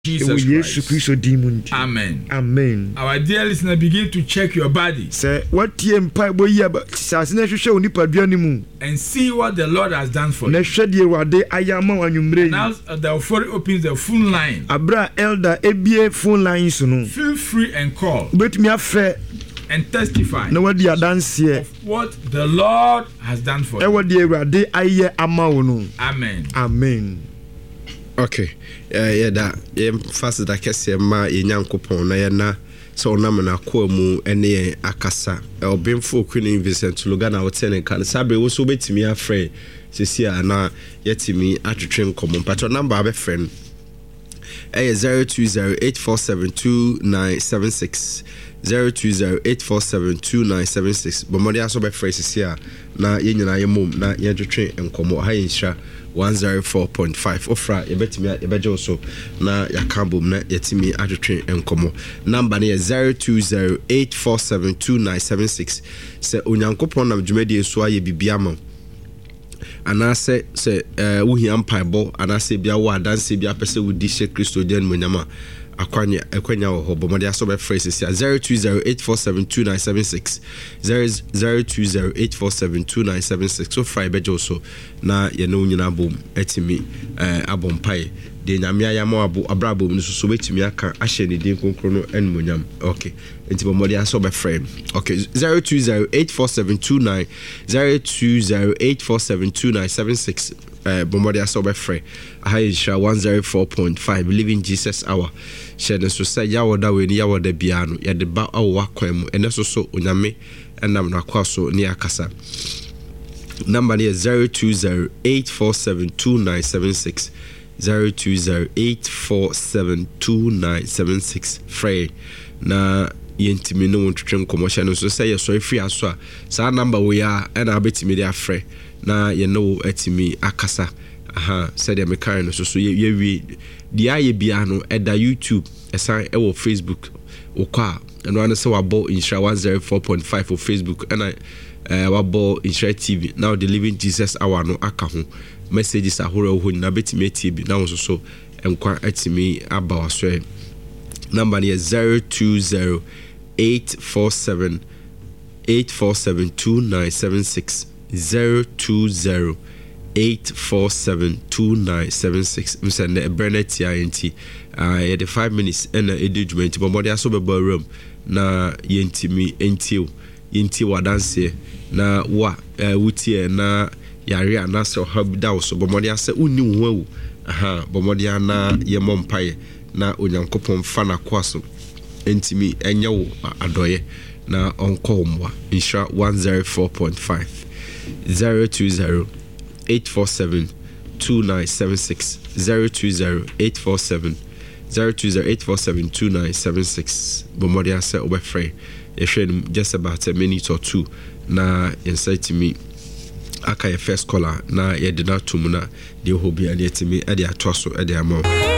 Jesus Christ. Amen. Amen. Our dear listener, begin to check your body. Say what and see what the Lord has done for you. And now the authority opens the phone line. Abra elder ebie phone lines no. Feel free and call. Bet me afre and testify of what the Lord has done for you. Amen. Amen. Okay. That fast that kese ma yenyankopon na na so na me na kwa mu ene akasa obemfo Queen Vincent Lugana wotene kan sabe wo so betimi afre sesia na yetimi atwetwe nkomo mpato number abe friend 0208472976 0208472976 bomode aso be fresh sesia na yenyina yemom na yetwetwe nkomo ha yinhira 104.5 ofra yebetimi yebeje so na yakambom na yetimi atwetwe enkomo number na 0208472976 se onyankopon na dwumadi so aye bibiama anase se wuhia mpaibo anase bia wo adanse bia pese wudi she Kristo den monyama akwanya ho bomode aso be phrases 0208472976 0208472976 so fry bejo so na ye no nyina bom etimi abompai de nyame ayama abrabo no so betimi aka ahye ne din konkro no enmonyam okay enti bomode aso be frame okay 02084729 0208472976 bomode aso be frame ahisha 104.5 believing Jesus hour share so say yawoda we ni yawoda bia no ye de ba awo akwan mu ene so onyame enam na kwaso ni akasa number is 0208472976 0208472976 free na yentimi no twetwe commercial no so say ye so free aso a sa number we are na abetimi dia free na ye no atimi akasa aha said the mechanic so ye wi dia ye bia no eda YouTube esan e wo Facebook okwa eno an se wabo insha 104.5 for Facebook and wabo insha TV now the living Jesus hour no aka ho messages ahoro ho na betime TV now so enkwa atimi aba waso number is 0208472976 0208472976 msend Bernard TNT the 5 minutes and edugment bomode aso beba room na yentimi enti wadanse na wa wutie na yare anaso habda so bomode ase unni wo aha bomode ana yemompaye na onyankopon fa na kwaso entimi enyewo adoye na onkomwa insha 104.5 020 8472976 02008472976 bomode ase obefrey ehwen just about a minute or two na insight me aka your first caller na ye did not to muna de hobia de timi e de atoso e de amount